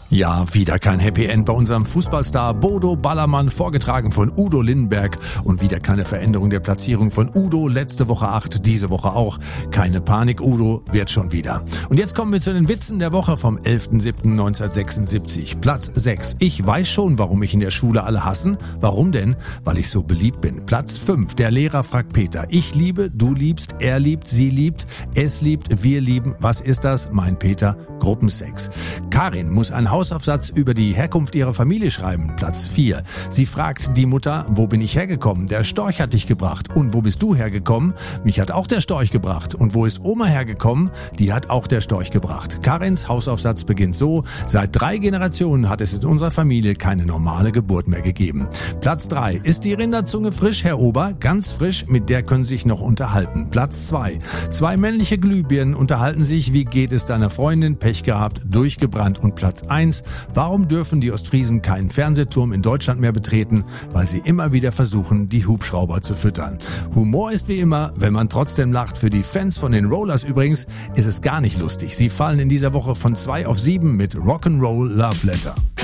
Ja, wieder kein Happy End bei unserem Fußballstar Bodo Ballermann, vorgetragen von Udo Lindenberg. Und wieder keine Veränderung der Platzierung von Udo. Letzte Woche 8, diese Woche auch. Keine Panik, Udo wird schon wieder. Und jetzt kommen wir zu den Witzen der Woche vom 11.07.1976. Platz 6. Ich weiß schon, warum mich in der Schule alle hassen. Warum denn? Weil ich so beliebt bin. Platz 5. Der Lehrer fragt Peter. Ich liebe, du liebst, er liebt, sie liebt, es liebt, wir lieben. Was ist das? Mein Peter. Gruppensex. Karin muss einen Hausaufsatz über die Herkunft ihrer Familie schreiben. Platz 4. Sie fragt die Mutter, wo bin ich hergekommen? Der Storch hat dich gebracht. Und wo bist du hergekommen? Mich hat auch der Storch gebracht. Und wo ist Oma hergekommen? Die hat auch der Storch gebracht. Karins Hausaufsatz beginnt so: Seit 3 Generationen hat es in unserer Familie keine normale Geburt mehr gegeben. Platz 3. Ist die Rinderzunge frisch, Herr Ober? Ganz frisch, mit der können Sie sich noch unterhalten. Platz 2. 2 männliche Glühbirnen unterhalten sich. Wie geht es deiner Freundin? Pech gehabt, durchgebrannt. Und Platz 1. Warum dürfen die Ostfriesen keinen Fernsehturm in Deutschland mehr betreten? Weil sie immer wieder versuchen, die Hubschrauber zu füttern. Humor ist wie immer, wenn man trotzdem lacht. Für die Fans von den Rollers übrigens ist es gar nicht lustig. Sie fallen in dieser Woche von 2 auf 7 mit Rock'n'Roll Love Letter.